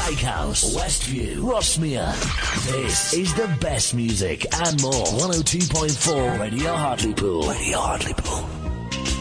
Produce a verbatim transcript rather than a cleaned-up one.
Bakehouse, Westview, Rossmere. This is the best music and more. one oh two point four Radio Hartlepool. Radio Hartlepool.